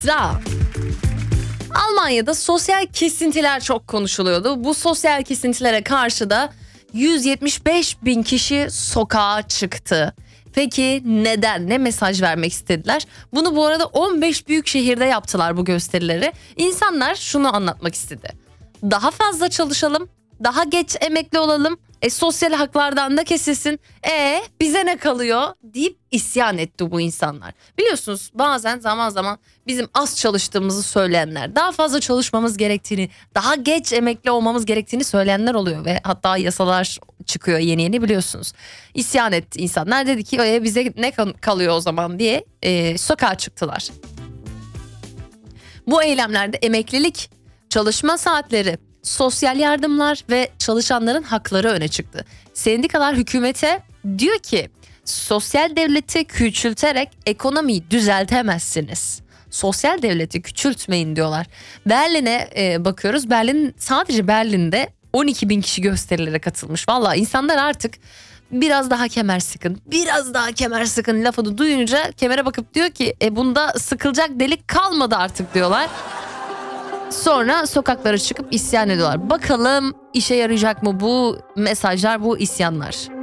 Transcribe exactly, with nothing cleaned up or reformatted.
Da. Almanya'da sosyal kesintiler çok konuşuluyordu. Bu sosyal kesintilere karşı da yüz yetmiş beş bin kişi sokağa çıktı. Peki neden? Ne mesaj vermek istediler? Bunu bu arada on beş büyük şehirde yaptılar bu gösterileri. İnsanlar şunu anlatmak istedi. Daha fazla çalışalım, daha geç emekli olalım, e, sosyal haklardan da kesilsin, e bize ne kalıyor deyip isyan etti bu insanlar. Biliyorsunuz bazen zaman zaman bizim az çalıştığımızı söyleyenler, daha fazla çalışmamız gerektiğini, daha geç emekli olmamız gerektiğini söyleyenler oluyor ve hatta yasalar çıkıyor yeni yeni, biliyorsunuz. İsyan etti insanlar, dedi ki e, bize ne kalıyor o zaman diye e, sokağa çıktılar. Bu eylemlerde emeklilik, çalışma saatleri, sosyal yardımlar ve çalışanların hakları öne çıktı. Sendikalar hükümete diyor ki sosyal devleti küçülterek ekonomiyi düzeltemezsiniz. Sosyal devleti küçültmeyin diyorlar. Berlin'e e, bakıyoruz. Berlin, sadece Berlin'de on iki bin kişi gösterilere katılmış. Vallahi insanlar artık biraz daha kemer sıkın, biraz daha kemer sıkın lafını duyunca kemere bakıp diyor ki e, bunda sıkılacak delik kalmadı artık diyorlar. Sonra sokaklara çıkıp isyan ediyorlar. Bakalım işe yarayacak mı bu mesajlar, bu isyanlar?